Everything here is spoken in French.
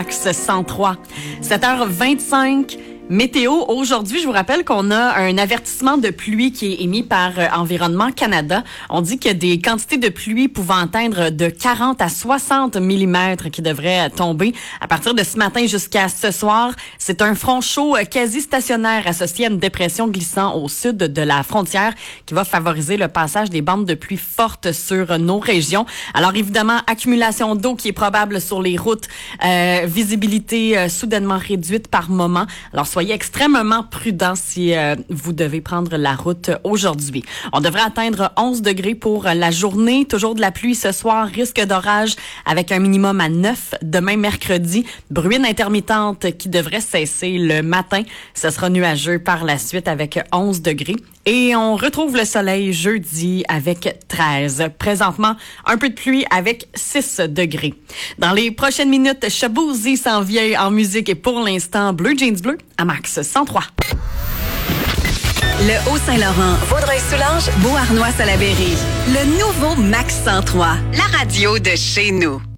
Max 103. 7h25. Météo, aujourd'hui, je vous rappelle qu'on a un avertissement de pluie qui est émis par Environnement Canada. On dit qu'il y a des quantités de pluie pouvant atteindre de 40 à 60 mm qui devraient tomber à partir de ce matin jusqu'à ce soir. C'est un front chaud quasi stationnaire associé à une dépression glissant au sud de la frontière qui va favoriser le passage des bandes de pluie fortes sur nos régions. Alors évidemment, accumulation d'eau qui est probable sur les routes, visibilité soudainement réduite par moment. Alors soyez extrêmement prudents si vous devez prendre la route aujourd'hui. On devrait atteindre 11 degrés pour la journée. Toujours de la pluie ce soir, risque d'orage avec un minimum à 9. Demain, mercredi, bruine intermittente qui devrait cesser le matin. Ce sera nuageux par la suite avec 11 degrés. Et on retrouve le soleil jeudi avec 13. Présentement, un peu de pluie avec 6 degrés. Dans les prochaines minutes, Shaboozey s'en vient en musique et pour l'instant, Bleu Jeans Bleu à Max 103. Le Haut-Saint-Laurent, Vaudreuil-Soulanges, Beauharnois-Salaberry. Le nouveau Max 103, la radio de chez nous.